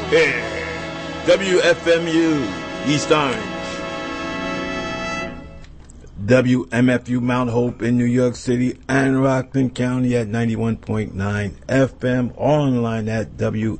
Yeah. WFMU, East Orange. WMFU, Mount Hope in New York City and Rockland County at 91.9 FM. Online at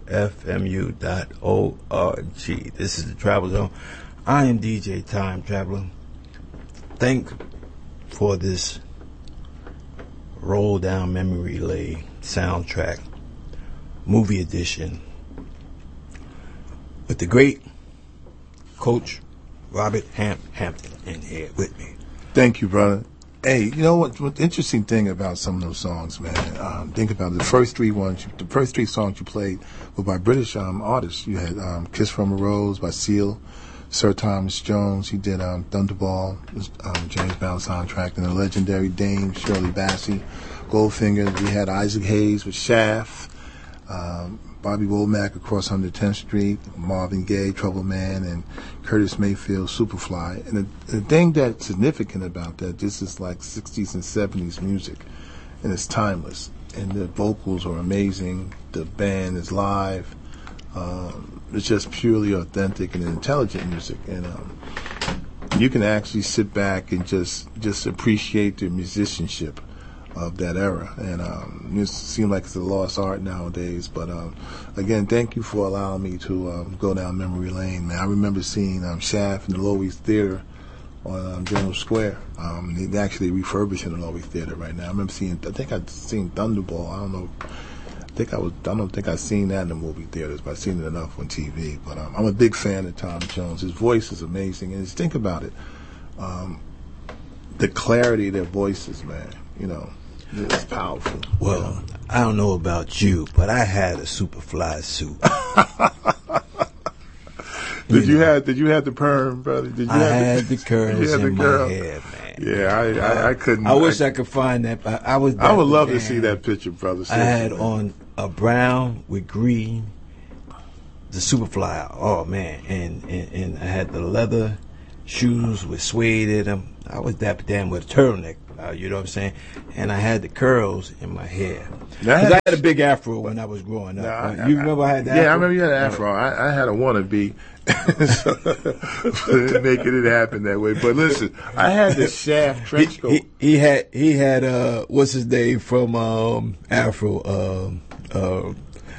WFMU.org. This is the Travel Zone. I am DJ Time Traveler. Thank for this roll down memory lane soundtrack movie edition with the great Coach Robert Hampton in here with me. Thank you, brother. Hey, you know what the interesting thing about some of those songs, man, think about it. The first three songs you played were by British artists. You had Kiss from a Rose by Seal, Sir Thomas Jones. He did Thunderball, James Brown soundtrack, and the legendary Dame Shirley Bassey. Goldfinger, we had Isaac Hayes with Shaft, Bobby Womack, Across 110th Street, Marvin Gaye, Trouble Man, and Curtis Mayfield, Superfly. And the thing that's significant about that, this is like 60s and 70s music, and it's timeless. And the vocals are amazing. The band is live. It's just purely authentic and intelligent music. And you can actually sit back and just appreciate the musicianship of that era, and it seems like it's a lost art nowadays. But again, thank you for allowing me to go down memory lane, man. I remember seeing Shaft in the Lower East Theater on General Square. They actually refurbishing the Lower East Theater right now. I remember I think I'd seen Thunderball. I don't think I've seen that in the movie theaters, but I've seen it enough on TV. But I'm a big fan of Tom Jones. His voice is amazing, and just think about it, the clarity of their voices, man. You know, it's powerful. Well, you know? I don't know about you, but I had a Superfly suit. Did you have the perm, brother? I had the curls in my hair, man. Yeah, I couldn't. I wish I could find that. But I would love to see that picture, brother. I had on a brown with green, the Superfly. Oh man, and I had the leather shoes with suede in them. I was dapper damn with a turtleneck. You know what I'm saying? And I had the curls in my hair. Because I had a big afro when I was growing up. You remember I had the afro? Yeah, I remember you had an afro. I had a wannabe. So, it didn't happen that way. But listen, I had the Shaft trench coat. He had what's his name from Afro? Oh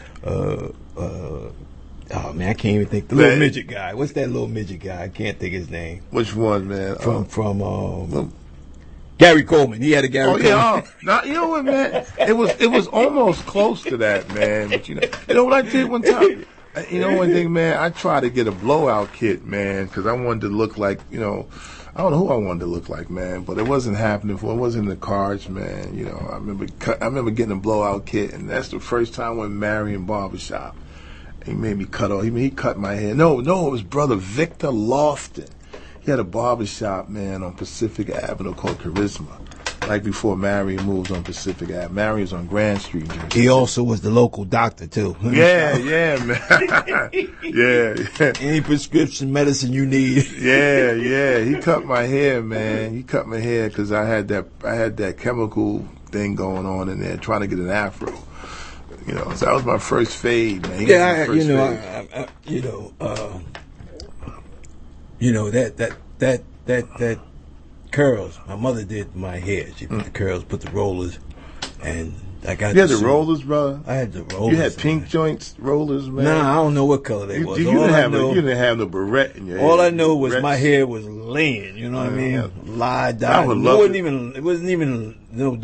man, I can't even think. The little midget guy. What's that little midget guy? I can't think his name. Which one, man? From Gary Coleman. He had a Gary Coleman. Yeah. Now, you know what, man? It was almost close to that, man. But you know what I did one time? You know one thing, man? I tried to get a blowout kit, man, because I wanted to look like, I don't know who I wanted to look like, man, but it wasn't happening. It wasn't in the cards, man. I remember getting a blowout kit, and that's the first time I went Marion Barbershop. He made me cut off. He cut my hair. No, it was brother Victor Lofton. He had a barbershop, man, on Pacific Avenue called Charisma, like before Marion moved on Pacific Avenue. Marion's on Grand Street, Jersey. He also was the local doctor, too. Yeah, man. Yeah. Any prescription medicine you need. Yeah. He cut my hair, man. He cut my hair because I had that chemical thing going on in there, trying to get an afro. So that was my first fade, man. That curls. My mother did my hair. She put the curls, put the rollers, and I got. You had the rollers, brother. I had the rollers. You had pink joints rollers, man. Nah, I don't know what color they was. You didn't have the barrette in your hair. All I know was my hair was laying. You know what I mean? Lie down. It wasn't even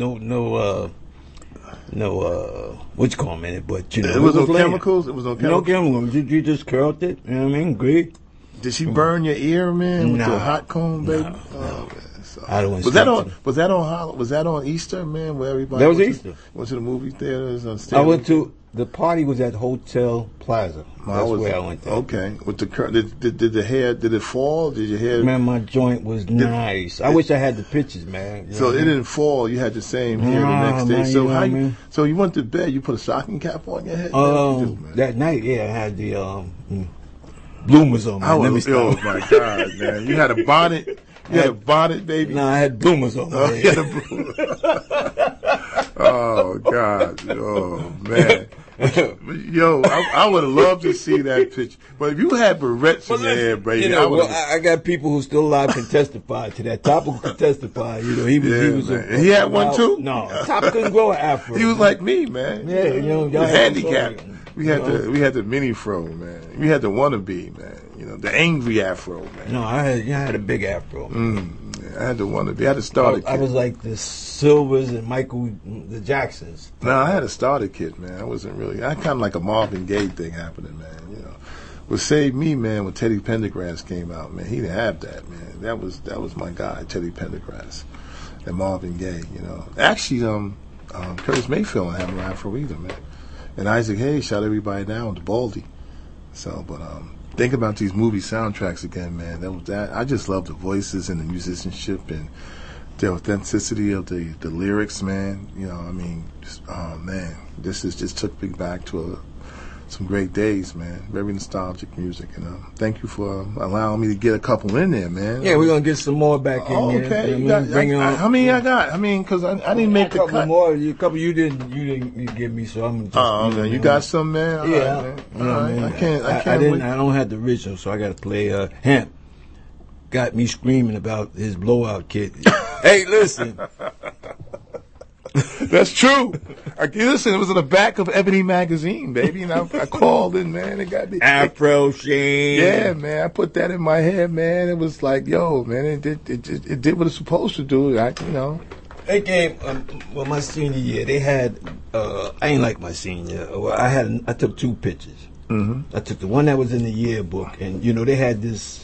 what you call it, but it was no chemicals. It was no chemicals. No chemicals. You just curled it. You know what I mean? Great. Did she burn your ear, man, with the hot comb, baby? No. I don't. Was that on Easter, man? Where everybody that was Easter. Went to the movie theaters. I went to the party was at Hotel Plaza. That's where I went. Okay. With did the hair? Did it fall? Did your hair? Man, my joint was nice. I wish I had the pictures, man. So it didn't fall. You had the same hair the next day. So So you went to bed. You put a stocking cap on your head. That night, I had the bloomers on. Oh my God, man! You had a bonnet. You had a bonnet, baby. No, I had bloomers on. You had a bloomer. Oh God! Oh man! Yo, I would have loved to see that picture. But if you had barrettes in your hair, Brady, you know, I got people who still alive can testify to that. Topical can testify. You know, he was. He had one too. No, Top couldn't grow an afro. He was like me, man. Yeah, you know, y'all handicapped. We had the mini fro, man. We had the wannabe, man. You know, the angry afro, man. No, I had a big afro. I had the wannabe. I had a starter kit. I was like the Silvers and the Jacksons. No, I had a starter kit, man. I wasn't really. I kind of like a Marvin Gaye thing happening, man. You know, what saved me, man, when Teddy Pendergrass came out, man. He didn't have that, man. That was my guy, Teddy Pendergrass, and Marvin Gaye. You know, actually, Curtis Mayfield didn't have no afro either, man. And Isaac Hayes shot everybody down with the Baldy. So, but think about these movie soundtracks again, man. I just love the voices and the musicianship and the authenticity of the lyrics, man. You know, I mean, man, this just took me back to some great days, man. Very nostalgic music, and thank you for allowing me to get a couple in there, man. Yeah, we're gonna get some more back in there. Okay, how many I got? I mean, because I didn't make the cut. A couple you didn't give me, so I'm just. You got some, man. Yeah, right, man. I can't. I don't have the original, so I got to play Hemp. Got me screaming about his blowout kit. Hey, listen. That's true. Listen, it was in the back of Ebony magazine, baby, and I called in, man. It got me Afro Sheen. Yeah, man. I put that in my head, man. It was like, yo, man, it did what it's supposed to do. You know. They came. My senior year, they had. I ain't like my senior. I took 2 pictures. Mm-hmm. I took the one that was in the yearbook, and you know they had this.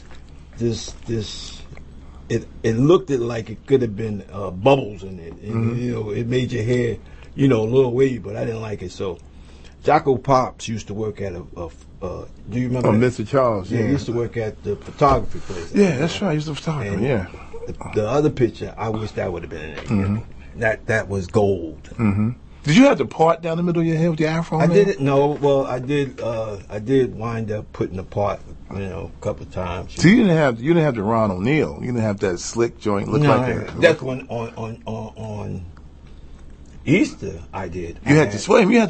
It looked like it could have been bubbles in it, and you know it made your hair, you know, a little wavy, but I didn't like it. So, Jocko Pops used to work at do you remember? Mr. Charles. Yeah, he used to work at the photography place. Yeah, that's right. He was a photographer. And yeah. The other picture, I wish that would have been in there. That was gold. Mm-hmm. Did you have the part down the middle of your head with the afro? I did it. No, well, I did wind up putting the part, you know, a couple of times. So you didn't have the Ron O'Neal. You didn't have that slick joint look like that's when on Easter I did. You had